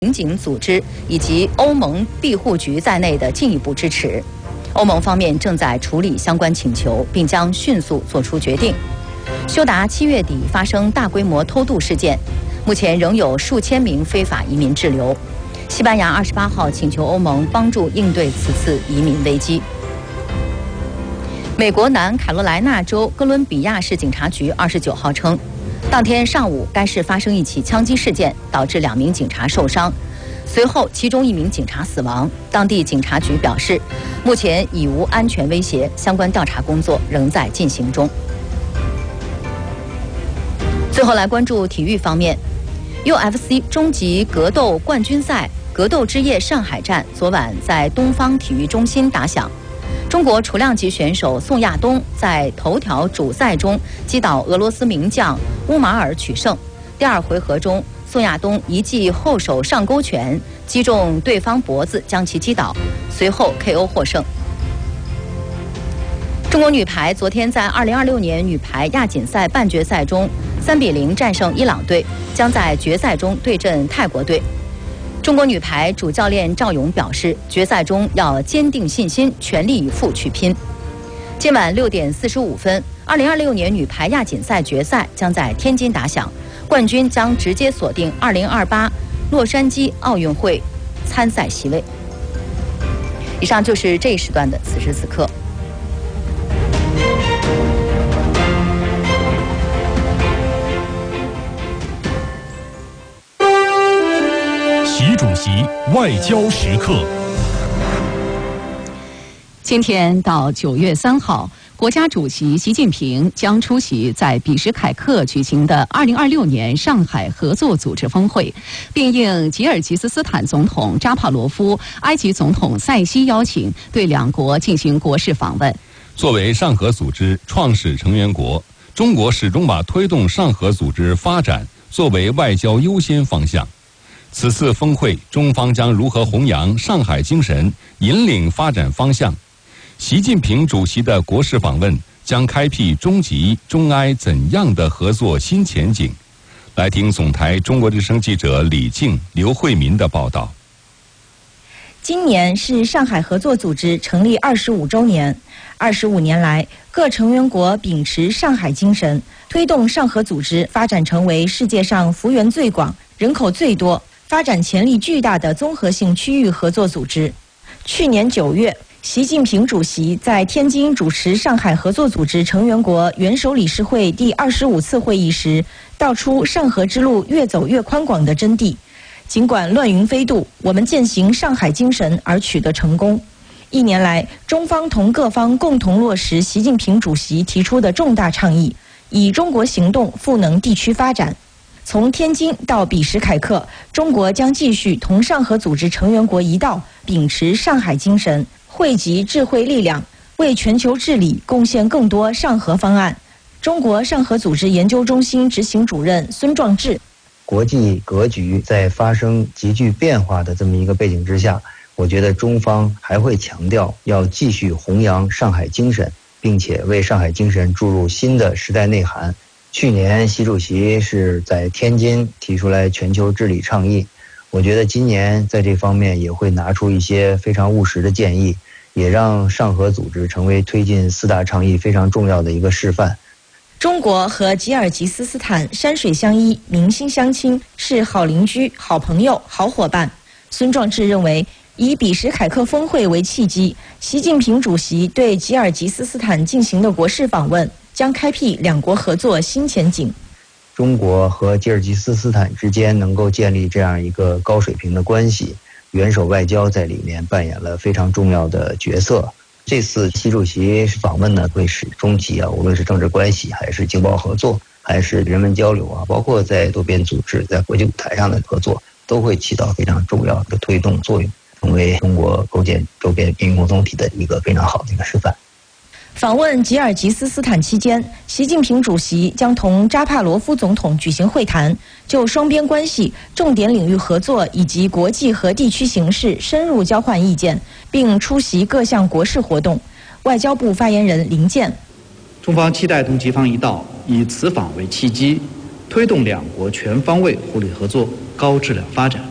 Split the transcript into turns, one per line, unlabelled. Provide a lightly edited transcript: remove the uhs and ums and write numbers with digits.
民警组织以及欧盟庇护局在内的进一步支持。欧盟方面正在处理相关请求，并将迅速做出决定。休达7月底发生大规模偷渡事件，目前仍有数千名非法移民滞留。西班牙28号请求欧盟帮助应对此次移民危机。美国南卡罗来纳州哥伦比亚市警察局29号称，当天上午该市发生一起枪击事件，导致2名警察受伤。随后，其中1名警察死亡。当地警察局表示，目前已无安全威胁，相关调查工作仍在进行中。最后来关注体育方面 ，UFC 终极格斗冠军赛格斗之夜上海站昨晚在东方体育中心打响。中国重量级选手宋亚东在头条主赛中击倒俄罗斯名将乌马尔取胜。第2回合中，宋亚东一记后手上勾拳击中对方脖子，将其击倒，随后 KO 获胜。中国女排昨天在2026年女排亚锦赛半决赛中3比0战胜伊朗队，将在决赛中对阵泰国队。中国女排主教练赵勇表示，决赛中要坚定信心，全力以赴去拼。今晚6点45分，2026年女排亚锦赛决赛将在天津打响，冠军将直接锁定2028洛杉矶奥运会参赛席位。以上就是这一时段的此时此刻。
习主席外交时刻。
今天到9月3号，国家主席习近平将出席在比什凯克举行的2026年上海合作组织峰会，并应吉尔吉斯斯坦总统扎帕罗夫、埃及总统塞西邀请，对两国进行国事访问。
作为上合组织创始成员国，中国始终把推动上合组织发展作为外交优先方向。此次峰会，中方将如何弘扬上海精神，引领发展方向？习近平主席的国事访问将开辟中吉、中埃怎样的合作新前景？来听总台中国之声记者李静、刘慧民的报道。
今年是上海合作组织成立25周年，25年来，各成员国秉持上海精神，推动上合组织发展成为世界上幅员最广、人口最多、发展潜力巨大的综合性区域合作组织。去年9月，习近平主席在天津主持上海合作组织成员国元首理事会第25次会议时，道出上合之路越走越宽广的真谛。尽管乱云飞渡，我们践行上海精神而取得成功。1年来，中方同各方共同落实习近平主席提出的重大倡议，以中国行动赋能地区发展。从天津到比什凯克，中国将继续同上合组织成员国一道，秉持上海精神，汇集智慧力量，为全球治理贡献更多上合方案。中国上合组织研究中心执行主任孙壮志：
国际格局在发生急剧变化的这么一个背景之下，我觉得中方还会强调要继续弘扬上海精神，并且为上海精神注入新的时代内涵。去年习主席是在天津提出来全球治理倡议，我觉得今年在这方面也会拿出一些非常务实的建议，也让上合组织成为推进4大倡议非常重要的一个示范。
中国和吉尔吉斯斯坦山水相依、民心相亲，是好邻居、好朋友、好伙伴。孙壮志认为，以比什凯克峰会为契机，习近平主席对吉尔吉斯斯坦进行的国事访问，将开辟两国合作新前景。
中国和吉尔吉斯斯坦之间能够建立这样一个高水平的关系，元首外交在里面扮演了非常重要的角色。这次习主席访问呢，会使中吉无论是政治关系，还是经贸合作，还是人文交流包括在多边组织、在国际舞台上的合作，都会起到非常重要的推动作用，成为中国构建周边命运共同体的一个非常好的一个示范。
访问吉尔吉斯斯坦期间，习近平主席将同扎帕罗夫总统举行会谈，就双边关系、重点领域合作以及国际和地区形势深入交换意见，并出席各项国事活动。外交部发言人林健：
中方期待同吉方一道，以此访为契机，推动两国全方位互利合作高质量发展。